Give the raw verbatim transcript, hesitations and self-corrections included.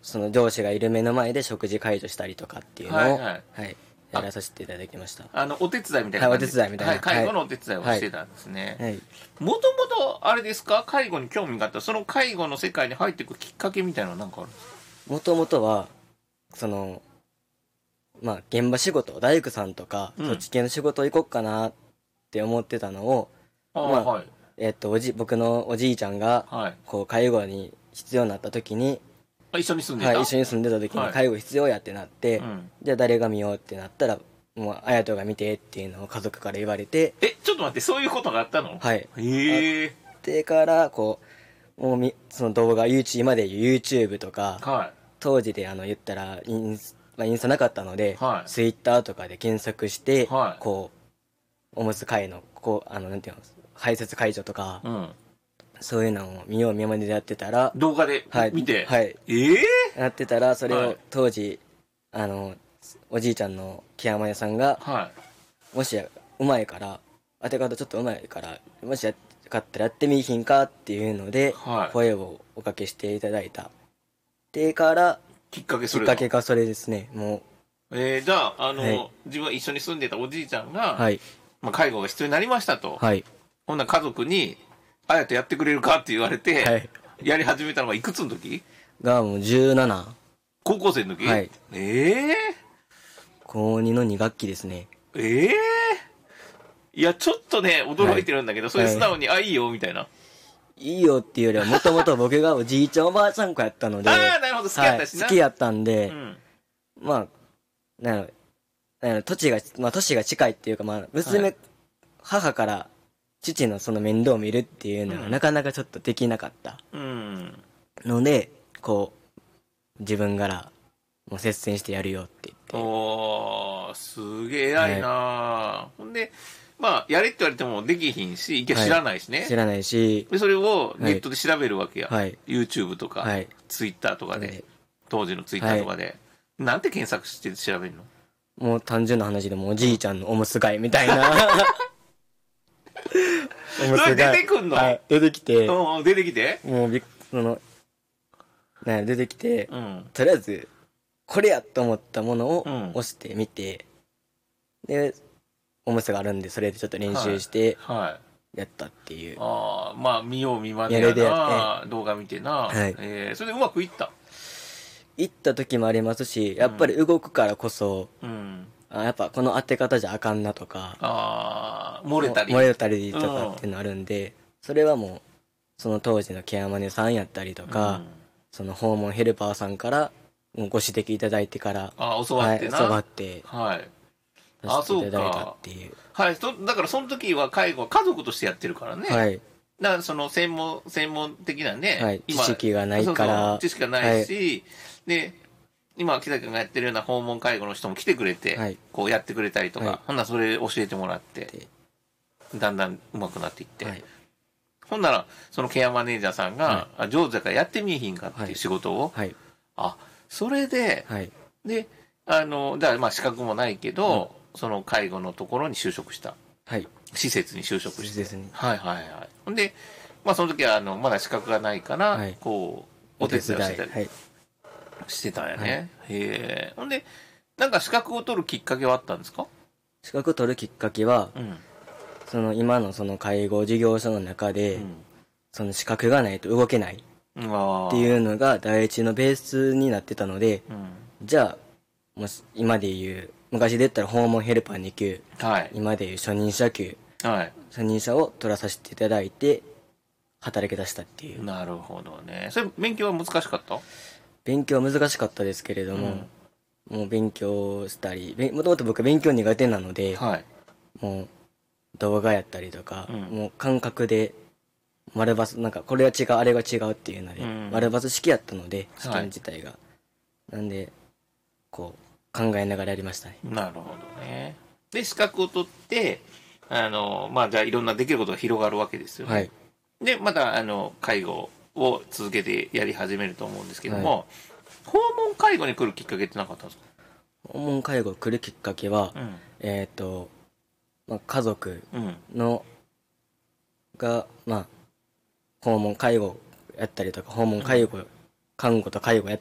その上司がいる目の前で食事介助したりとかっていうのを、 はいはいはい、やらさせていただきました。 あの、お手伝いみたいなはい、お感じ手伝いみたいな。 はい、介護のお手伝いをしてたんですね。 はい。 もともと、あれですか、介護に興味があった、その介護の世界に入っていくきっかけみたいなのなんかあるんですか？ もともとは、その、まあ、現場仕事、大工さんとか、 うんそっち系の仕事行こっかなって思ってたのを、 ああ、 まあはい。 えっと、おじ、僕のおじいちゃんが、 はい。 こう、介護に必要になった時に、 あ、一緒に住んでたはい、一緒に住んでた時はいに介護必要やってなって、 うんじゃあ誰が見ようってなったら、もう、綾人が見てっていうのを家族から言われて、 え、ちょっと待って、そういうことがあったの？ はい。 へえ。 でから、こう、もうみ、その動画、YouTube、今でいう YouTube とか、 は当時であの言ったらインス、まあ、インスタなかったので、 はい Twitter とかで検索して、 はいこう、おむつ会の、こう、あの、なんていうの、排泄解除とか、 い。うん。 そういうのを見よう見まねでやってたら、 動画ではい見て。 はいええやってたら、それをはい当時、あの、おじいちゃんの木山屋さんが、 はもしや、うまいから、当て方ちょっとうまいから、もしや、かったらやってみいひんかっていうので、 はい声をおかけしていただいた。でから、 い。きっかけきっそれが。 かけがそれですね、もえー、じゃあ、あの、 はい自分が一緒に住んでたおじいちゃんう。 が、 はい。 まあ、介護が必要になりましたと。 はい。 ほんなら家族に、あやとやってくれるかって言われて、 はいやり始めたのがいくつの時？ がもうじゅうなな、 高校生の時？ はい。 ええ高にのに学期ですね。 ええいや、ちょっとね、驚いてるんだけど、それ素直に、あ、いいよ、みたいな。 いいよっていうよりは、もともと僕がおじいちゃんおばあちゃん子やったので、 ああ、なるほど、好きやったしな。 はい、好きやったんで、 うん。 まあ、なんやろ、なんやろ、土地が、まあ、年が近いっていうか、まあ、娘、 はい母から父のその面倒を見るっていうのが、 うんなかなかちょっとできなかったうん。 ので、こう、自分から、もう接戦してやるよって言って、 おー、すげえ偉いな、ほんで、まあ、やれって言われてもできひんし、いけ知らないしね。 知らないし、 で、それをネットで調べるわけや。 はい YouTube とか、 はい Twitter とかで、 はい当時の Twitter とかで。なんて検索して調べるの？ もう単純な話でもおじいちゃんのおむつ替えみたいな。おむつそれ替え出てくんの？ はい、出てきて、 うん、出てきて。 もうびっ、その、なんや出てきて、 うん。 とりあえず、これやと思ったものをうん押してみて、で、おむつがあるんで、それでちょっと練習してはい。 やったっていう。 ああ、まあ、見よう見まねややれでな、動画見てな。 はいえー、それでうまくいった。 行った時もありますし、やっぱり動くからこそ、 うん。 あやっぱこの当て方じゃあかんなとか、 ああ、漏れたり。 漏れたりとかっていうのあるんで、それはもう、その当時のケアマネさんやったりとか、 うんその訪問ヘルパーさんから、もうご指摘いただいてから、 ああ、教わってな。 はい、教わって、 はい。 させていただいたっていう。 はい。そだから、その時は介護は家族としてやってるからね。 はい。 だから、その専門、専門的なね。 はい今知識がないからそうそう知識がないし、で、今、木崎君がやってるような訪問介護の人も来てくれて、 はいこうやってくれたりとか、 はいほんならそれ教えてもらってで、 だんだん上手くなっていって、 はい。 ほんなら、そのケアマネージャーさんが、 はあ上手だからやってみいひんかっていうはい仕事を、 はい。 あ、それで、 はい。 で、あの、だからまあ資格もないけど、その介護のところに就職した。 はい。 施設に就職して。 ですね。 はいはいはい。ほんで、まあその時はあの、まだ資格がないから、 はいこう、お手伝いをしてたりはい。 してたんやはいね。へえ。ほんで、なんか資格を取るきっかけはあったんですか？ 資格取るきっかけは、 うん。 その今のその介護事業所の中で、その資格がないと動けないうん。ああ。 っていうのが第一のベースになってたので、 うん。 じゃあ、もし今で言う、昔で言ったら訪問ヘルパーに級、 はい。 今で言う初任者級、 はい。 初任者を取らさせていただいて、働き出したっていう。 なるほどね。それ、勉強は難しかった勉強は難しかったですけれども、もう勉強したり、べもともと僕勉強苦手なので、 はい。 もう動画やったりとか、 うんもう感覚で、丸バス、なんかこれは違う、あれが違うっていうので、 うん丸バス式やったので、試はい験自体が。なんで、こう、考えながらやりましたね。 なるほどね。で、資格を取って、あの、まあ、じゃあいろんなできることが広がるわけですよね。 はい。 で、また、あの、介護を続けてやり始めると思うんですけども、訪問介護に来るきっかけってなかったんですか？ 訪問介護来るきっかけは、 うん。 えっ、と、まあ、家族うん。 の、が、まあ、訪問介護やったりとか、訪問介護、看護と介護や